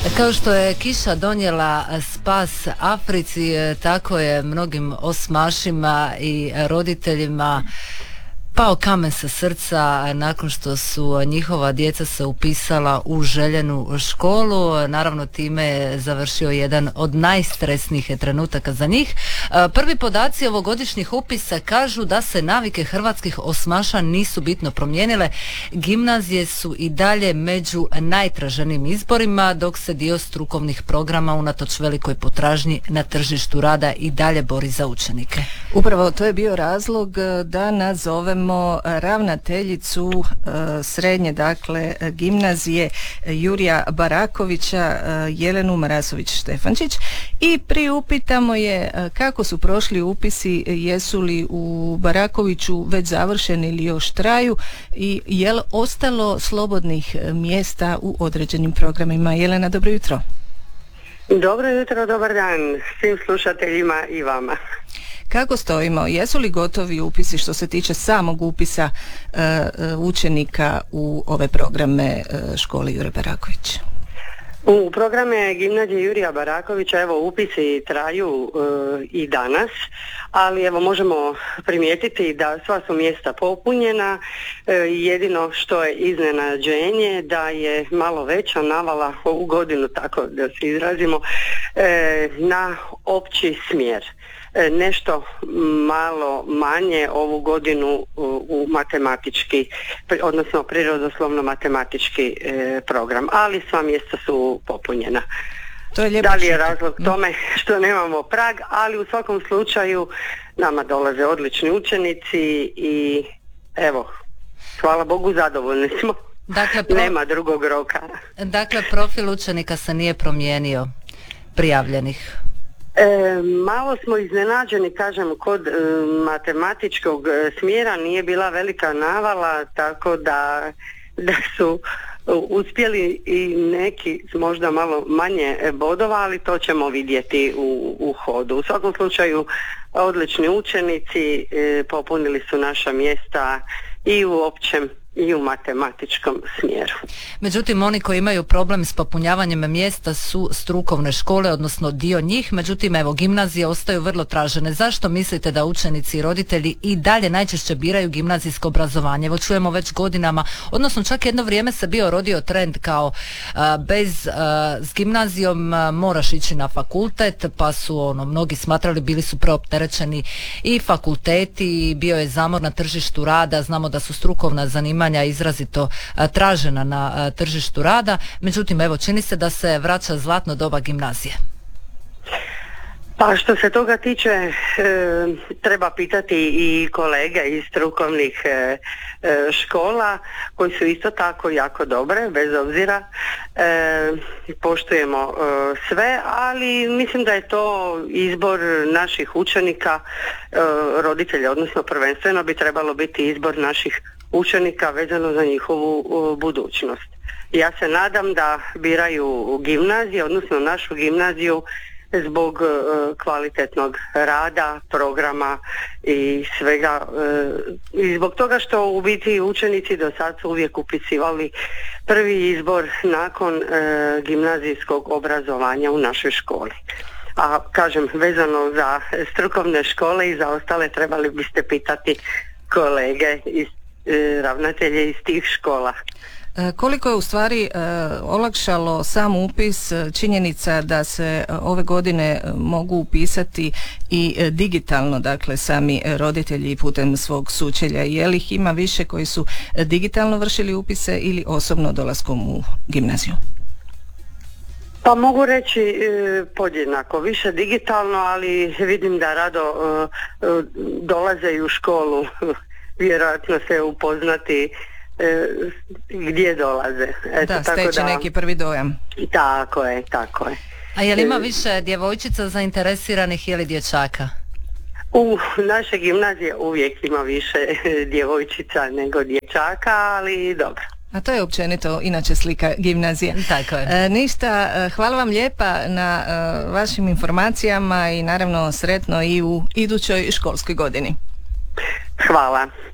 Kao što je kiša donijela spas Africi, tako je mnogim osmašima i roditeljima pao kamen sa srca nakon što su njihova djeca se upisala u željenu školu. Naravno, time je završio jedan od najstresnijih trenutaka za njih. Prvi podaci ovogodišnjih upisa kažu da se navike hrvatskih osmaša nisu bitno promijenile. Gimnazije su i dalje među najtraženijim izborima, dok se dio strukovnih programa unatoč velikoj potražnji na tržištu rada i dalje bori za učenike. Upravo to je bio razlog da nazovemo ravnateljicu srednje, dakle, gimnazije Jurija Barakovića, Jelenu Marasović-Štefančić, i priupitamo je kako su prošli upisi, jesu li u Barakoviću već završeni ili još traju i je li ostalo slobodnih mjesta u određenim programima. Jelena, dobro jutro. Dobro jutro, dobar dan svim slušateljima i vama. Kako stojimo? Jesu li gotovi upisi što se tiče samog upisa učenika u ove programe škole Jure Baraković? U programe gimnazije Jurija Barakovića upisi traju i danas, ali možemo primijetiti da sva su mjesta popunjena. Jedino što je iznenađenje da je malo veća navala ovu godinu, tako da se izrazimo, na opći smjer. Nešto malo manje ovu godinu u matematički, odnosno prirodoslovno-matematički program, ali sva mjesta su popunjena. To je lijepo. Da li je razlog tome što nemamo prag, ali u svakom slučaju nama dolaze odlični učenici i hvala Bogu, zadovoljni smo. Dakle, nema drugog roka. Dakle, profil učenika se nije promijenio prijavljenih. Malo smo iznenađeni, kažem, kod matematičkog smjera nije bila velika navala, tako da su uspjeli i neki možda malo manje bodova, ali to ćemo vidjeti u hodu. U svakom slučaju odlični učenici popunili su naša mjesta i u općem i u matematičkom smjeru. Međutim, oni koji imaju problem s popunjavanjem mjesta su strukovne škole, odnosno dio njih. Međutim, gimnazije ostaju vrlo tražene. Zašto mislite da učenici i roditelji i dalje najčešće biraju gimnazijsko obrazovanje? Čujemo već godinama, odnosno čak jedno vrijeme se bio rodio trend kao s gimnazijom moraš ići na fakultet, pa su mnogi smatrali, bili su preopterećeni i fakulteti, bio je zamor na tržištu rada. Znamo da su strukovna zanimanja izrazito tražena na tržištu rada. Međutim, čini se da se vraća zlatno doba gimnazije. Pa što se toga tiče, treba pitati i kolege iz strukovnih škola koji su isto tako jako dobre, bez obzira, poštujemo sve, ali mislim da je to izbor naših učenika, roditelja, odnosno prvenstveno bi trebalo biti izbor naših učenika vezano za njihovu budućnost. Ja se nadam da biraju gimnaziju, odnosno našu gimnaziju, zbog kvalitetnog rada, programa i svega, i zbog toga što u biti učenici do sad su uvijek upisivali prvi izbor nakon gimnazijskog obrazovanja u našoj školi. A kažem, vezano za strukovne škole i za ostale trebali biste pitati kolege iz ravnatelje iz tih škola. Koliko je u stvari olakšalo sam upis činjenica da se ove godine mogu upisati i digitalno, dakle, sami roditelji putem svog sučelja? Je li ih ima više koji su digitalno vršili upise ili osobno dolaskom u gimnaziju? Pa mogu reći podjednako, više digitalno, ali vidim da rado dolaze i u školu, vjerojatno se upoznati gdje dolaze. Da, steći neki prvi dojam. Tako je. A je li ima više djevojčica zainteresiranih ili dječaka? U naše gimnazije uvijek ima više djevojčica nego dječaka, ali dobro. A to je općenito inače slika gimnazije. Tako je. Ništa, hvala vam lijepa na vašim informacijama i naravno sretno i u idućoj školskoj godini. Hvala.